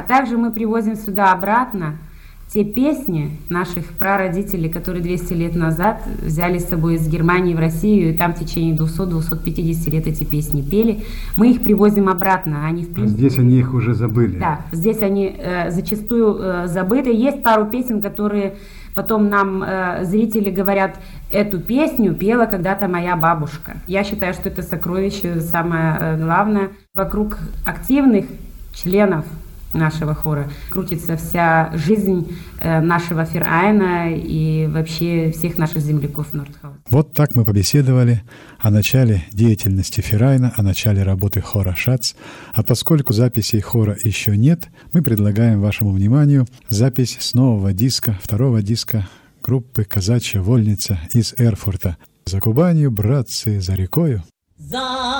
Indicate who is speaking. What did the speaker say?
Speaker 1: также мы привозим сюда обратно те песни наших прародителей, которые 200 лет назад взяли с собой из Германии в Россию, и там в течение 200-250 лет эти песни пели. Мы их привозим обратно. Они, в принципе,
Speaker 2: здесь они их уже забыли.
Speaker 1: Да, здесь они зачастую забыты. Есть пару песен, которые потом нам зрители говорят, эту песню пела когда-то моя бабушка. Я считаю, что это сокровище самое главное. Вокруг активных членов нашего хора крутится вся жизнь нашего ферайна и вообще всех наших земляков Нордхаус.
Speaker 3: Вот так мы побеседовали о начале деятельности ферайна, о начале работы хора «Шац». А поскольку записей хора еще нет, мы предлагаем вашему вниманию запись с нового диска, второго диска группы «Казачья вольница» из Эрфурта. «За Кубанью, братцы, за рекою».